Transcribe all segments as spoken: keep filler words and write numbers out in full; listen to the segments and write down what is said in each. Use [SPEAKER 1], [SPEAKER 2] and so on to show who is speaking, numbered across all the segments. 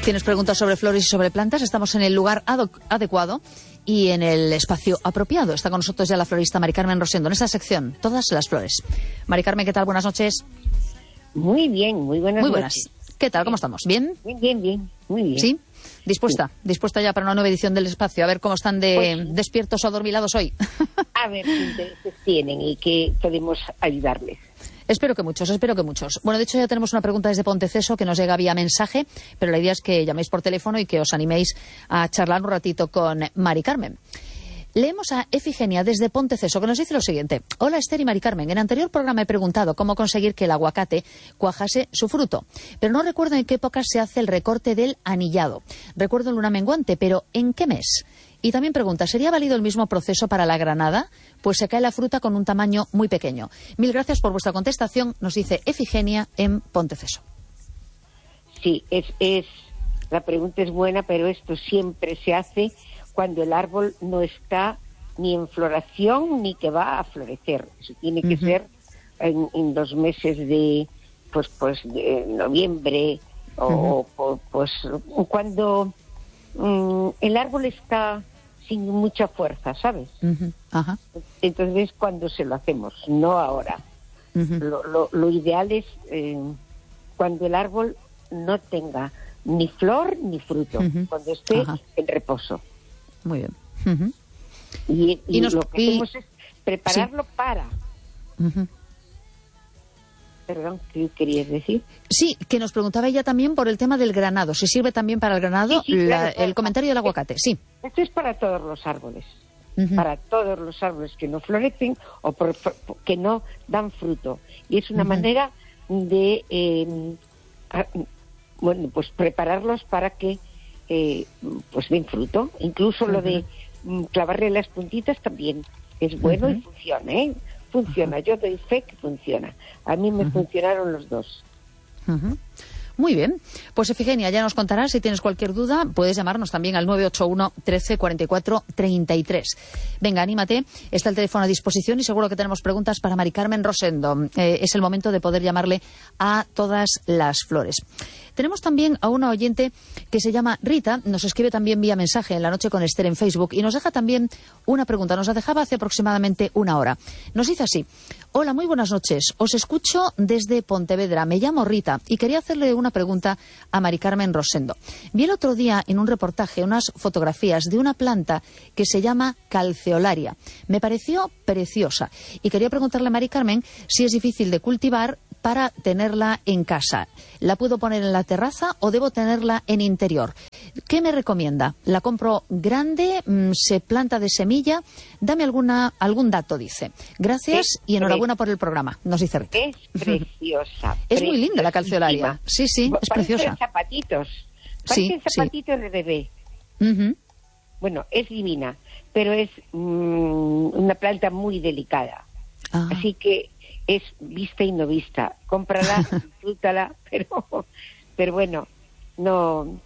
[SPEAKER 1] ¿Tienes preguntas sobre flores y sobre plantas? Estamos en el lugar adecuado y en el espacio apropiado. Está con nosotros ya la florista Mari Carmen Rosendo en esta sección, Todas las flores. Mari Carmen, ¿qué tal? Buenas noches.
[SPEAKER 2] Muy bien, muy buenas
[SPEAKER 1] Muy buenas.
[SPEAKER 2] noches.
[SPEAKER 1] ¿Qué tal? ¿Cómo estamos? ¿Bien?
[SPEAKER 2] Bien, bien, bien, muy bien.
[SPEAKER 1] ¿Sí? ¿Dispuesta? Sí. ¿Dispuesta ya para una nueva edición del espacio? A ver cómo están de pues, despiertos o adormilados hoy.
[SPEAKER 2] A ver qué intereses tienen y qué podemos ayudarles.
[SPEAKER 1] Espero que muchos, espero que muchos. Bueno, de hecho ya tenemos una pregunta desde Ponteceso que nos llega vía mensaje, pero la idea es que llaméis por teléfono y que os animéis a charlar un ratito con Mari Carmen. Leemos a Efigenia desde Ponteceso, que nos dice lo siguiente. Hola Esther y Mari Carmen, en el anterior programa he preguntado cómo conseguir que el aguacate cuajase su fruto, pero no recuerdo en qué época se hace el recorte del anillado. Recuerdo luna menguante, pero ¿en qué mes? Y también pregunta, ¿sería válido el mismo proceso para la granada? Pues se cae la fruta con un tamaño muy pequeño. Mil gracias por vuestra contestación, nos dice Efigenia en Ponteceso.
[SPEAKER 2] Sí, es, es la pregunta es buena, pero esto siempre se hace cuando el árbol no está ni en floración ni que va a florecer. Eso tiene que uh-huh. ser en, en los meses de pues pues de noviembre uh-huh. o, o pues cuando um, el árbol está sin mucha fuerza, ¿sabes?
[SPEAKER 1] Uh-huh. Ajá.
[SPEAKER 2] Entonces cuando se lo hacemos, no ahora. Uh-huh. Lo, lo, lo ideal es eh, cuando el árbol no tenga ni flor ni fruto, uh-huh. cuando esté uh-huh. en reposo.
[SPEAKER 1] Muy bien. Uh-huh.
[SPEAKER 2] Y, y,
[SPEAKER 1] y nos,
[SPEAKER 2] lo que
[SPEAKER 1] y...
[SPEAKER 2] hacemos es prepararlo sí. para...
[SPEAKER 1] Uh-huh.
[SPEAKER 2] Perdón, ¿qué querías decir?
[SPEAKER 1] Sí, que nos preguntaba ella también por el tema del granado. Si sirve también para el granado,
[SPEAKER 2] sí, sí,
[SPEAKER 1] la,
[SPEAKER 2] claro, claro.
[SPEAKER 1] el comentario del aguacate. Sí.
[SPEAKER 2] Esto es para todos los árboles. Uh-huh. Para todos los árboles que no florecen o por, por, que no dan fruto. Y es una uh-huh. manera de... Eh, a, bueno, pues prepararlos para que Eh, pues den fruto. Incluso uh-huh. lo de mm, clavarle las puntitas también es bueno uh-huh. y funciona, ¿eh? Funciona, uh-huh. yo doy fe que funciona. A mí me uh-huh. funcionaron los dos.
[SPEAKER 1] Uh-huh. Muy bien, pues Efigenia, ya nos contarás. Si tienes cualquier duda, puedes llamarnos también al nueve ocho uno, trece, cuarenta y cuatro, treinta y tres. Venga, anímate, está el teléfono a disposición y seguro que tenemos preguntas para Mari Carmen Rosendo. Eh, es el momento de poder llamarle a todas las flores. Tenemos también a una oyente que se llama Rita, nos escribe también vía mensaje en La Noche con Esther en Facebook y nos deja también una pregunta, nos la dejaba hace aproximadamente una hora. Nos dice así: hola, muy buenas noches, os escucho desde Pontevedra, me llamo Rita y quería hacerle una pregunta a Mari Carmen Rosendo. Vi el otro día en un reportaje unas fotografías de una planta que se llama calceolaria. Me pareció preciosa y quería preguntarle a Mari Carmen si es difícil de cultivar para tenerla en casa. ¿La puedo poner en la terraza o debo tenerla en interior? ¿Qué me recomienda? ¿La compro grande? ¿Se planta de semilla? Dame alguna algún dato, dice. Gracias es y enhorabuena pre- por el programa, nos dice Rita.
[SPEAKER 2] Es preciosa.
[SPEAKER 1] Es muy linda la calceolaria. Sí, sí, es
[SPEAKER 2] parecen
[SPEAKER 1] preciosa.
[SPEAKER 2] zapatitos. Parecen
[SPEAKER 1] sí,
[SPEAKER 2] zapatitos
[SPEAKER 1] sí.
[SPEAKER 2] de bebé.
[SPEAKER 1] Uh-huh.
[SPEAKER 2] Bueno, es divina, pero es mmm, una planta muy delicada. Ah. Así que es vista y no vista. Cómprala, disfrútala, pero, pero bueno, no,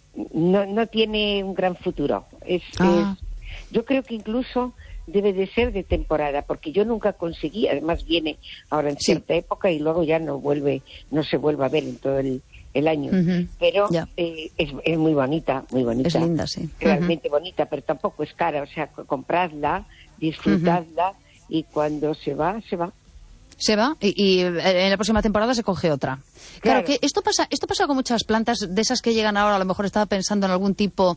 [SPEAKER 2] no, no tiene un gran futuro. Es, ah. es, yo creo que incluso debe de ser de temporada, porque yo nunca conseguí, además viene ahora en cierta sí. época y luego ya no vuelve, no se vuelve a ver en todo el, el año. Uh-huh. Pero eh, es, es muy bonita, muy bonita.
[SPEAKER 1] Es linda, sí.
[SPEAKER 2] Realmente
[SPEAKER 1] uh-huh.
[SPEAKER 2] bonita, pero tampoco es cara. O sea, compradla, disfrutadla uh-huh. y cuando se va, se va.
[SPEAKER 1] Se va y, y en la próxima temporada se coge otra. Claro, claro, que esto pasa esto pasa con muchas plantas de esas que llegan ahora. A lo mejor estaba pensando en algún tipo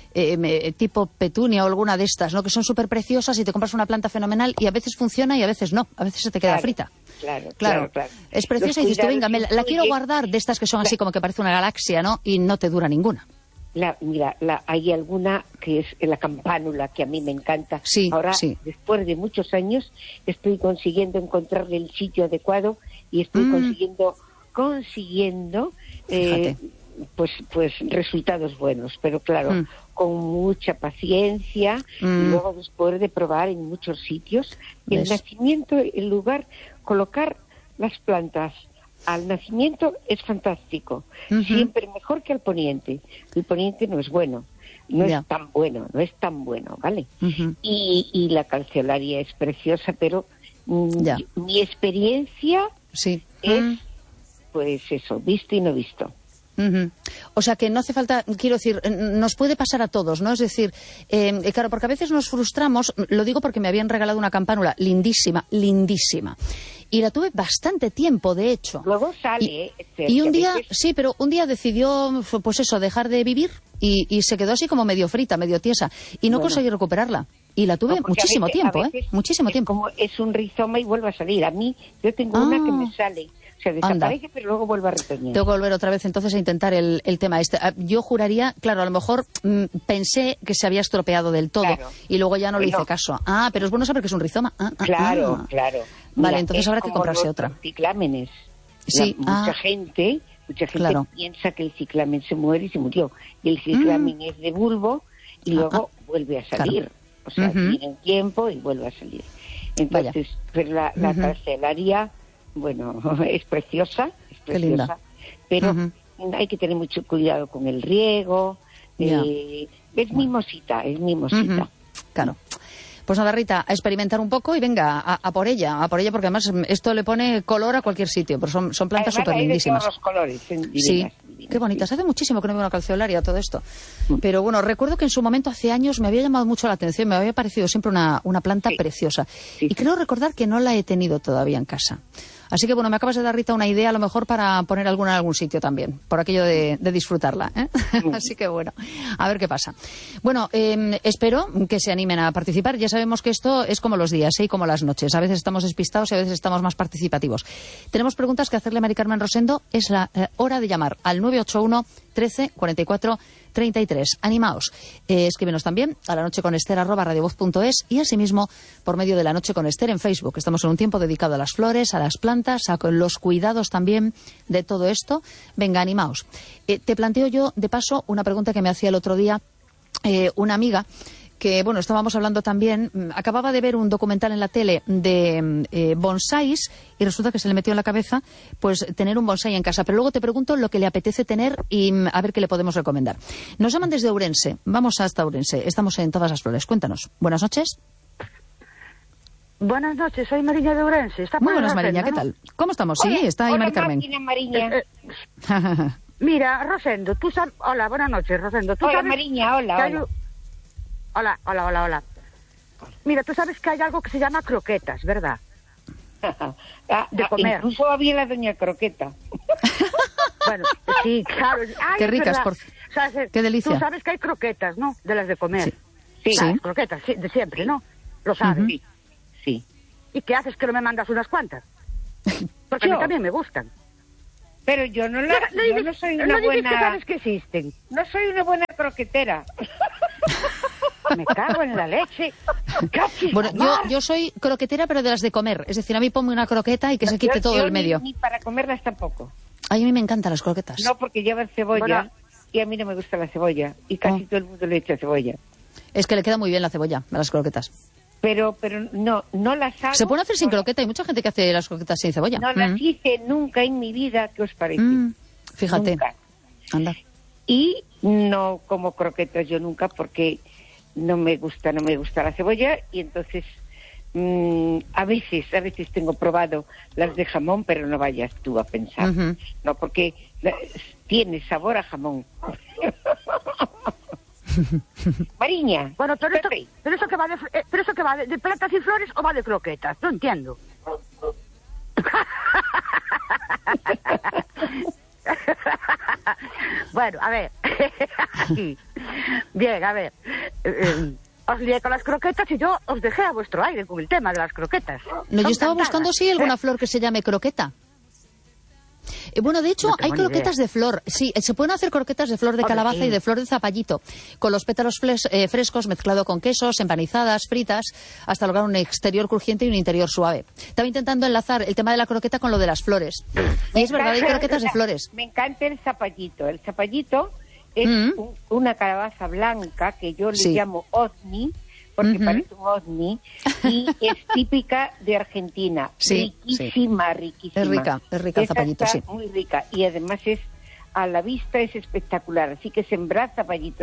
[SPEAKER 1] eh, tipo petunia o alguna de estas, ¿no? Que son súper preciosas y te compras una planta fenomenal y a veces funciona y a veces no. A veces se te queda
[SPEAKER 2] claro,
[SPEAKER 1] frita.
[SPEAKER 2] Claro, claro,
[SPEAKER 1] claro,
[SPEAKER 2] claro.
[SPEAKER 1] Es preciosa y dices tú, venga, me la, la quiero guardar, de estas que son así como que parece una galaxia, ¿no? Y no te dura ninguna.
[SPEAKER 2] La, mira, la, hay alguna que es la campánula, que a mí me encanta.
[SPEAKER 1] Sí,
[SPEAKER 2] Ahora,
[SPEAKER 1] sí.
[SPEAKER 2] después de muchos años, estoy consiguiendo encontrarle el sitio adecuado y estoy mm. consiguiendo, consiguiendo, eh, pues, pues resultados buenos. Pero claro, mm. con mucha paciencia mm. y luego después de probar en muchos sitios, el ¿Ves? nacimiento, el lugar, colocar las plantas al nacimiento es fantástico, uh-huh. siempre mejor que al poniente. El poniente no es bueno, no yeah. es tan bueno, no es tan bueno, ¿vale? Uh-huh. Y, y la calceolaria es preciosa, pero yeah. mi, mi experiencia
[SPEAKER 1] sí.
[SPEAKER 2] es,
[SPEAKER 1] uh-huh.
[SPEAKER 2] pues eso, visto y no visto.
[SPEAKER 1] Uh-huh. O sea que no hace falta, quiero decir, nos puede pasar a todos, ¿no? Es decir, eh, claro, porque a veces nos frustramos, lo digo porque me habían regalado una campánula lindísima, lindísima. Y la tuve bastante tiempo, de hecho.
[SPEAKER 2] Luego sale.
[SPEAKER 1] Y, y un día, veces... sí, pero un día decidió, pues eso, dejar de vivir y, y se quedó así como medio frita, medio tiesa. Y no bueno. conseguí recuperarla. Y la tuve no, muchísimo veces, tiempo, ¿eh? Muchísimo
[SPEAKER 2] es
[SPEAKER 1] tiempo.
[SPEAKER 2] Como es un rizoma y vuelve a salir. A mí, yo tengo ah. una que me sale. O sea, desaparece, Anda. pero luego vuelve a retoñar.
[SPEAKER 1] Tengo que volver otra vez entonces a intentar el, el tema este. Yo juraría, claro, a lo mejor mmm, pensé que se había estropeado del todo claro. y luego ya no le hice no. caso. Ah, pero es bueno saber que es un rizoma. Ah, ah,
[SPEAKER 2] claro,
[SPEAKER 1] ah.
[SPEAKER 2] claro.
[SPEAKER 1] Vale,
[SPEAKER 2] Mira,
[SPEAKER 1] entonces habrá que comprarse otra.
[SPEAKER 2] Ciclámenes.
[SPEAKER 1] Sí.
[SPEAKER 2] La, mucha
[SPEAKER 1] ah.
[SPEAKER 2] gente, mucha gente
[SPEAKER 1] claro.
[SPEAKER 2] piensa que el ciclamen se muere y se murió. Y el ciclamen mm. es de bulbo y luego ah, vuelve a salir. Claro. O sea, uh-huh. tiene un tiempo y vuelve a salir. Entonces, pero la, la uh-huh. parcelaria, bueno, es preciosa, es preciosa, pero uh-huh. hay que tener mucho cuidado con el riego. Yeah. Eh, es bueno. mimosita, es mimosita.
[SPEAKER 1] Uh-huh. Claro. Pues nada, Rita, a experimentar un poco y venga, a, a por ella, a por ella, porque además esto le pone color a cualquier sitio, pero son, son plantas súper lindísimas.
[SPEAKER 2] Los colores, divinas,
[SPEAKER 1] sí,
[SPEAKER 2] divinas,
[SPEAKER 1] qué bonitas. Sí. Hace muchísimo que no veo una calceolaria, todo esto. Mm. Pero bueno, recuerdo que en su momento, hace años, me había llamado mucho la atención, me había parecido siempre una, una planta sí. preciosa. Sí, y sí. creo recordar que no la he tenido todavía en casa. Así que bueno, me acabas de dar, Rita, una idea a lo mejor para poner alguna en algún sitio también, por aquello de, de disfrutarla, ¿eh? Mm. Así que bueno, a ver qué pasa. Bueno, eh, espero que se animen a participar. Ya sabemos que esto es como los días, ¿eh? Y como las noches. A veces estamos despistados y a veces estamos más participativos. Tenemos preguntas que hacerle a Mari Carmen Rosendo. Es la eh, hora de llamar al nueve ocho uno, trece, cuarenta y cuatro, treinta y tres. Animaos. Eh, escríbenos también a la noche con Ester arroba radiovoz punto es y asimismo por medio de La Noche con Ester en Facebook. Estamos en un tiempo dedicado a las flores, a las plantas, a los cuidados también de todo esto. Venga, animaos. Eh, te planteo yo, de paso, una pregunta que me hacía el otro día eh, una amiga que, bueno, estábamos hablando también, acababa de ver un documental en la tele de eh, bonsáis y resulta que se le metió en la cabeza pues tener un bonsái en casa. Pero luego te pregunto lo que le apetece tener y a ver qué le podemos recomendar. Nos llaman desde Ourense. Vamos hasta Ourense. Estamos en Todas las Flores. Cuéntanos. Buenas noches.
[SPEAKER 3] Buenas noches, soy Mariña de Ourense. Está
[SPEAKER 1] Muy buenas, Mariña, ¿qué tal? ¿Cómo estamos? Sí,
[SPEAKER 2] hola,
[SPEAKER 1] está ahí
[SPEAKER 2] hola,
[SPEAKER 1] Mari Carmen.
[SPEAKER 2] Máquina, Mariña.
[SPEAKER 3] Eh, eh, mira, Rosendo, tú sabes... Hola, buenas noches, Rosendo. ¿Tú
[SPEAKER 2] hola,
[SPEAKER 3] sabes
[SPEAKER 2] Mariña, hola,
[SPEAKER 3] hola. Hay... hola. Hola, hola, hola, Mira, tú sabes que hay algo que se llama croquetas, ¿verdad?
[SPEAKER 2] ah,
[SPEAKER 3] de comer.
[SPEAKER 2] Incluso había la doña Croqueta.
[SPEAKER 3] Bueno, sí, claro. Ay,
[SPEAKER 1] qué ricas, por...
[SPEAKER 3] ¿Sabes?
[SPEAKER 1] Qué delicia.
[SPEAKER 3] Tú sabes que hay croquetas, ¿no? De las de comer.
[SPEAKER 2] Sí.
[SPEAKER 3] Sí. Las croquetas, sí, de siempre, ¿no? Lo sabes.
[SPEAKER 2] Sí. Sí.
[SPEAKER 3] ¿Y qué haces que no me mandas unas cuantas? Porque
[SPEAKER 2] yo.
[SPEAKER 3] a mí también me gustan.
[SPEAKER 2] Pero yo no la,
[SPEAKER 3] no,
[SPEAKER 2] yo
[SPEAKER 3] no,
[SPEAKER 2] no soy una
[SPEAKER 3] no
[SPEAKER 2] buena...
[SPEAKER 3] que sabes que existen.
[SPEAKER 2] No soy una buena croquetera.
[SPEAKER 3] Me cago en la leche.
[SPEAKER 1] Bueno, yo, yo soy croquetera, pero de las de comer. Es decir, a mí ponme una croqueta y que no, se quite
[SPEAKER 2] yo,
[SPEAKER 1] todo
[SPEAKER 2] yo
[SPEAKER 1] el medio.
[SPEAKER 2] Ni, ni para comerlas tampoco.
[SPEAKER 1] Ay, a mí me encantan las croquetas.
[SPEAKER 2] No, porque llevan cebolla bueno. y a mí no me gusta la cebolla. Y casi oh. todo el mundo le echa cebolla.
[SPEAKER 1] Es que le queda muy bien la cebolla a las croquetas.
[SPEAKER 2] Pero pero no no las hago.
[SPEAKER 1] Se puede hacer sin no, croqueta. Hay mucha gente que hace las croquetas sin cebolla.
[SPEAKER 2] No mm. las hice nunca en mi vida. ¿Qué os parece?
[SPEAKER 1] Mm. Fíjate.
[SPEAKER 2] Nunca.
[SPEAKER 1] Anda.
[SPEAKER 2] Y no como croquetas yo nunca porque no me gusta, no me gusta la cebolla y entonces mmm, a veces, a veces tengo probado las de jamón, pero no vayas tú a pensar, uh-huh. no, porque la, tiene sabor a jamón. Mariña.
[SPEAKER 3] Bueno, pero esto, pero eso que va de, pero eso que va de, de plantas y flores o va de croquetas, no entiendo. Bueno, a ver. Bien, a ver. Eh, os lié con las croquetas y yo os dejé a vuestro aire con el tema de las croquetas.
[SPEAKER 1] No, yo estaba buscando si sí, alguna flor que se llame croqueta. Eh, bueno, de hecho, no hay croquetas idea. de flor. Sí, se pueden hacer croquetas de flor de Hombre, calabaza sí. y de flor de zapallito, con los pétalos fles, eh, frescos mezclado con quesos, empanizadas, fritas, hasta lograr un exterior crujiente y un interior suave. Estaba intentando enlazar el tema de la croqueta con lo de las flores. Y es verdad, hay croquetas de flores.
[SPEAKER 2] Me encanta el zapallito. El zapallito es mm. un, una calabaza blanca que yo le sí. llamo ovni, porque uh-huh. parece un ovni, y es típica de Argentina.
[SPEAKER 1] Sí,
[SPEAKER 2] riquísima,
[SPEAKER 1] sí.
[SPEAKER 2] riquísima.
[SPEAKER 1] Es rica, es rica el zapallito, sí.
[SPEAKER 2] Muy rica, y además es, a la vista es espectacular, así que sembrar zapallitos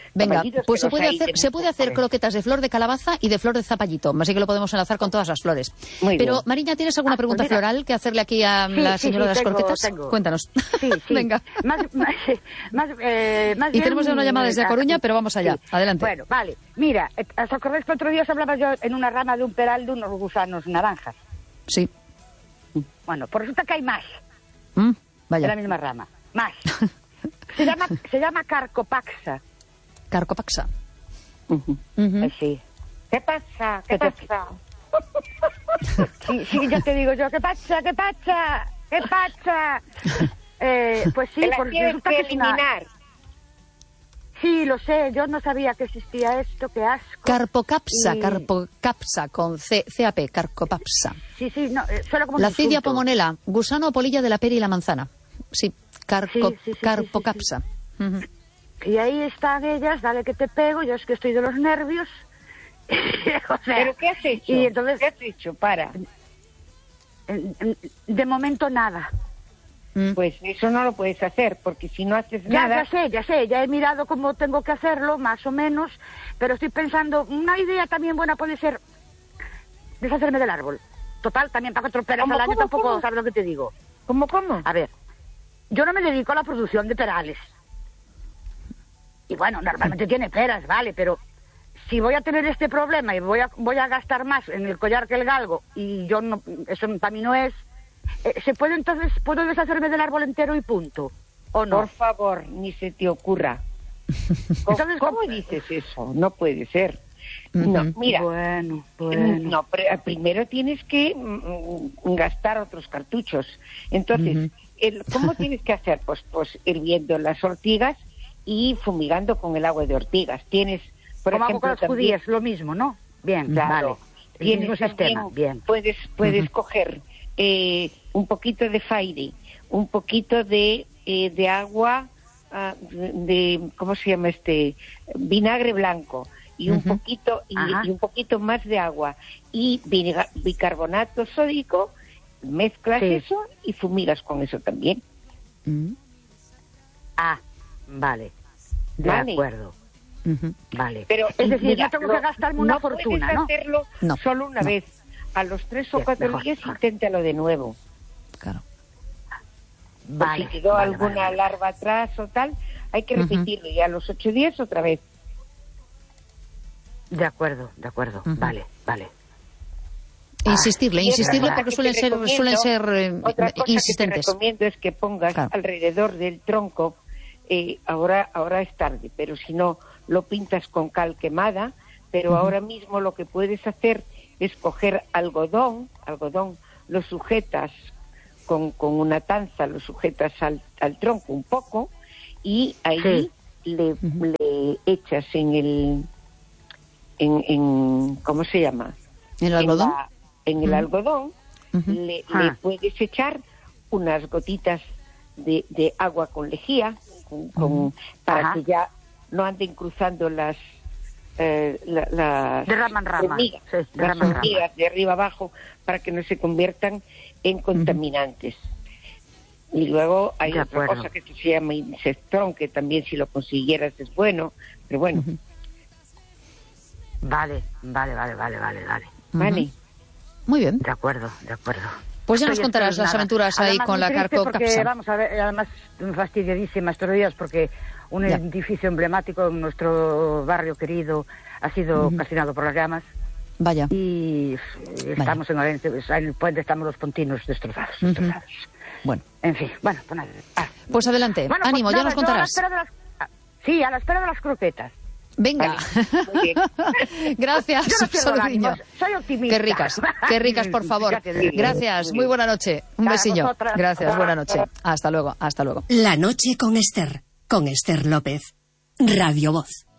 [SPEAKER 1] Venga, pues se
[SPEAKER 2] que los
[SPEAKER 1] puede
[SPEAKER 2] hay
[SPEAKER 1] hacer,
[SPEAKER 2] de
[SPEAKER 1] se puede
[SPEAKER 2] muchos
[SPEAKER 1] hacer
[SPEAKER 2] colores.
[SPEAKER 1] croquetas de flor de calabaza y de flor de zapallito, así que lo podemos enlazar con todas las flores.
[SPEAKER 2] Muy
[SPEAKER 1] Pero,
[SPEAKER 2] bien.
[SPEAKER 1] Mariña, ¿tienes alguna
[SPEAKER 3] Ah,
[SPEAKER 1] pregunta
[SPEAKER 3] pues mira.
[SPEAKER 1] floral que hacerle aquí a
[SPEAKER 3] Sí,
[SPEAKER 1] la
[SPEAKER 3] sí,
[SPEAKER 1] señora
[SPEAKER 3] sí,
[SPEAKER 1] de las
[SPEAKER 3] tengo,
[SPEAKER 1] croquetas?
[SPEAKER 3] tengo.
[SPEAKER 1] Cuéntanos.
[SPEAKER 3] Sí, sí.
[SPEAKER 1] Venga.
[SPEAKER 3] Más, más, más, eh, más
[SPEAKER 1] Y
[SPEAKER 3] bien,
[SPEAKER 1] tenemos ya una llamada desde A Coruña, pero vamos allá.
[SPEAKER 3] sí.
[SPEAKER 1] Adelante.
[SPEAKER 3] Bueno, vale. Mira, eh, ¿os acordáis que otro día os hablaba yo en una rama de un peral de unos gusanos naranjas?
[SPEAKER 1] Sí.
[SPEAKER 3] Bueno, pues resulta que hay más
[SPEAKER 1] Mm,
[SPEAKER 3] en la
[SPEAKER 1] vaya.
[SPEAKER 3] misma rama. Más. Se llama, se llama Carcopaxa.
[SPEAKER 1] Carcopaxa.
[SPEAKER 2] Ujú.
[SPEAKER 1] Ujú.
[SPEAKER 3] Eh, sí.
[SPEAKER 2] ¿Qué pasa? ¿Qué
[SPEAKER 3] ¿Qué te-
[SPEAKER 2] pasa?
[SPEAKER 3] Sí, sí, ya te digo yo, ¿qué pasa? ¿Qué pasa? ¿Qué pasa? Eh, pues sí,
[SPEAKER 2] Te la
[SPEAKER 3] porque
[SPEAKER 2] tienes
[SPEAKER 3] resulta
[SPEAKER 2] que
[SPEAKER 3] que es una...
[SPEAKER 2] eliminar.
[SPEAKER 3] Sí, lo sé, yo no sabía que existía esto, qué asco.
[SPEAKER 1] Carpocapsa,
[SPEAKER 3] Y-
[SPEAKER 1] carpocapsa, con C, CAP, carcopapsa.
[SPEAKER 3] Sí, sí, no, eh, suena como un
[SPEAKER 1] La cidia
[SPEAKER 3] insulto.
[SPEAKER 1] pomonela, gusano o polilla de la pera y la manzana. Sí, carco,
[SPEAKER 3] Sí, sí, sí, sí,
[SPEAKER 1] carpocapsa. Ujú.
[SPEAKER 3] Y ahí están ellas, dale que te pego, yo es que estoy de los nervios. O sea,
[SPEAKER 2] ¿Pero qué has hecho?
[SPEAKER 3] Y entonces,
[SPEAKER 2] ¿Qué has hecho? Para.
[SPEAKER 3] eh, eh, de momento nada.
[SPEAKER 1] Mm.
[SPEAKER 2] Pues eso no lo puedes hacer, porque si no haces
[SPEAKER 3] Ya,
[SPEAKER 2] nada...
[SPEAKER 3] ya sé, ya sé, ya he mirado cómo tengo que hacerlo, más o menos, pero estoy pensando, una idea también buena puede ser deshacerme del árbol. Total, también para cuatro peras
[SPEAKER 2] ¿Cómo,
[SPEAKER 3] al año
[SPEAKER 2] cómo,
[SPEAKER 3] tampoco
[SPEAKER 2] cómo?
[SPEAKER 3] sabes lo que te digo.
[SPEAKER 2] ¿Cómo, cómo?
[SPEAKER 3] A ver, yo no me dedico a la producción de perales. Y bueno, normalmente tiene peras, vale, pero si voy a tener este problema y voy a, voy a gastar más en el collar que el galgo, y yo no, eso para mí no es, eh, ¿se puede entonces, puedo deshacerme del árbol entero y punto? ¿O no?
[SPEAKER 2] Por favor, ni se te ocurra. ¿Cómo,
[SPEAKER 3] Entonces,
[SPEAKER 2] cómo
[SPEAKER 3] ¿cómo?
[SPEAKER 2] dices eso? No puede ser.
[SPEAKER 1] Ujú.
[SPEAKER 2] No, mira,
[SPEAKER 3] Bueno, bueno.
[SPEAKER 2] no, pr- primero tienes que mm, mm, gastar otros cartuchos. Entonces,
[SPEAKER 1] Ujú.
[SPEAKER 2] el, ¿cómo tienes que hacer? Pues, pues hirviendo las ortigas y fumigando con el agua de ortigas. Tienes, por
[SPEAKER 3] Como hago
[SPEAKER 2] ejemplo,
[SPEAKER 3] con las
[SPEAKER 2] también-
[SPEAKER 3] judías, lo mismo, ¿no? Bien,
[SPEAKER 2] Claro.
[SPEAKER 3] vale. El mismo
[SPEAKER 2] Tienes
[SPEAKER 3] sistema,
[SPEAKER 2] también,
[SPEAKER 3] bien.
[SPEAKER 2] Puedes, puedes
[SPEAKER 1] Ujú.
[SPEAKER 2] coger eh, un poquito de faire, un poquito de, eh, de agua, ah, de, ¿cómo se llama este? Vinagre blanco, y un
[SPEAKER 1] Ujú.
[SPEAKER 2] poquito, y,
[SPEAKER 3] Ajá.
[SPEAKER 2] y un poquito más de agua, y biga- bicarbonato sódico, mezclas
[SPEAKER 3] Sí.
[SPEAKER 2] eso y fumigas con eso también.
[SPEAKER 1] Mm,
[SPEAKER 3] Ah, vale. De
[SPEAKER 2] Vale.
[SPEAKER 3] acuerdo,
[SPEAKER 1] ujú.
[SPEAKER 3] vale.
[SPEAKER 2] Pero
[SPEAKER 3] es decir,
[SPEAKER 2] mira,
[SPEAKER 3] yo tengo
[SPEAKER 2] lo-
[SPEAKER 3] que gastarme una
[SPEAKER 2] no
[SPEAKER 3] fortuna,
[SPEAKER 2] puedes
[SPEAKER 3] ¿no?
[SPEAKER 2] hacerlo
[SPEAKER 1] No,
[SPEAKER 2] solo una
[SPEAKER 1] no.
[SPEAKER 2] vez. A los tres o
[SPEAKER 3] Bien,
[SPEAKER 2] cuatro
[SPEAKER 3] mejor,
[SPEAKER 2] días
[SPEAKER 3] mejor.
[SPEAKER 2] inténtalo de nuevo.
[SPEAKER 1] Claro.
[SPEAKER 2] Por
[SPEAKER 3] Vale.
[SPEAKER 2] si quedó
[SPEAKER 3] vale,
[SPEAKER 2] alguna
[SPEAKER 3] vale, vale.
[SPEAKER 2] larva atrás o tal, hay que
[SPEAKER 1] Ujú.
[SPEAKER 2] repetirlo y a los ocho días otra vez.
[SPEAKER 3] De acuerdo, de acuerdo.
[SPEAKER 1] Ujú.
[SPEAKER 3] Vale, vale.
[SPEAKER 1] Insistirle,
[SPEAKER 2] Y otra
[SPEAKER 1] insistirle
[SPEAKER 2] cosa
[SPEAKER 1] porque
[SPEAKER 2] que
[SPEAKER 1] suelen
[SPEAKER 2] te
[SPEAKER 1] ser,
[SPEAKER 2] recomiendo-
[SPEAKER 1] suelen ser eh,
[SPEAKER 2] Otra cosa
[SPEAKER 1] insistentes.
[SPEAKER 2] que te recomiendo es que pongas
[SPEAKER 1] Claro.
[SPEAKER 2] alrededor del tronco, eh, ahora, ahora es tarde, pero si no, lo pintas con cal quemada, pero
[SPEAKER 1] Ujú.
[SPEAKER 2] ahora mismo lo que puedes hacer es coger algodón, algodón, lo sujetas con, con una tanza, lo sujetas al, al tronco un poco, y ahí le,
[SPEAKER 1] Ujú.
[SPEAKER 2] le echas en el, en, en, ¿cómo se llama?
[SPEAKER 1] ¿El algodón?
[SPEAKER 2] En, la- en el
[SPEAKER 1] Ujú.
[SPEAKER 2] algodón
[SPEAKER 1] Ujú.
[SPEAKER 2] le,
[SPEAKER 3] Ah.
[SPEAKER 2] le puedes echar unas gotitas de, de agua con lejía, con, con- para
[SPEAKER 3] Ajá.
[SPEAKER 2] que ya no anden cruzando las eh, la- las
[SPEAKER 3] De rama en rama.
[SPEAKER 2] hormigas,
[SPEAKER 3] Sí, de
[SPEAKER 2] las
[SPEAKER 3] rama en rama.
[SPEAKER 2] hormigas de arriba abajo, para que no se conviertan en contaminantes. Y luego hay
[SPEAKER 3] De
[SPEAKER 2] otra
[SPEAKER 3] acuerdo.
[SPEAKER 2] cosa que se llama insectrón, que también si lo consiguieras es bueno, pero bueno,
[SPEAKER 3] Vale, vale, vale, vale, vale, vale.
[SPEAKER 2] vale.
[SPEAKER 1] Muy bien.
[SPEAKER 3] De acuerdo, de acuerdo.
[SPEAKER 1] Pues ya nos
[SPEAKER 3] Estoy-
[SPEAKER 1] contarás
[SPEAKER 3] estoy
[SPEAKER 1] las
[SPEAKER 3] nada.
[SPEAKER 1] aventuras ahí
[SPEAKER 3] Además,
[SPEAKER 1] con
[SPEAKER 3] muy
[SPEAKER 1] la
[SPEAKER 3] triste
[SPEAKER 1] Carco
[SPEAKER 3] porque,
[SPEAKER 1] Capsa.
[SPEAKER 3] vamos a ver, además fastidiadísima estos días porque un
[SPEAKER 1] Ya.
[SPEAKER 3] edificio emblemático en nuestro barrio querido ha sido
[SPEAKER 1] Ujú.
[SPEAKER 3] calcinado por las llamas
[SPEAKER 1] Vaya.
[SPEAKER 3] y estamos en Orense, pues, en el puente estamos los pontinos destrozados,
[SPEAKER 1] Ujú.
[SPEAKER 3] destrozados.
[SPEAKER 1] Bueno,
[SPEAKER 3] En fin, bueno, pues nada. Ah.
[SPEAKER 1] pues adelante.
[SPEAKER 3] Bueno, pues
[SPEAKER 1] Ánimo, ya
[SPEAKER 3] nada,
[SPEAKER 1] nos
[SPEAKER 3] yo a la
[SPEAKER 1] contarás.
[SPEAKER 3] espera de las- ah, Sí, a la espera de las croquetas.
[SPEAKER 1] Venga.
[SPEAKER 2] Vale, muy bien.
[SPEAKER 1] Gracias,
[SPEAKER 3] Yo no pierdo el
[SPEAKER 1] Soludiño.
[SPEAKER 3] ánimo, soy optimista.
[SPEAKER 1] Qué ricas, qué ricas, por favor.
[SPEAKER 3] Ya te digo.
[SPEAKER 1] Gracias, muy buena noche. Un
[SPEAKER 3] A
[SPEAKER 1] besillo.
[SPEAKER 3] vosotras.
[SPEAKER 1] Gracias, buena noche. Hasta luego, hasta luego.
[SPEAKER 4] La noche con Esther, con Esther López. Radio Voz.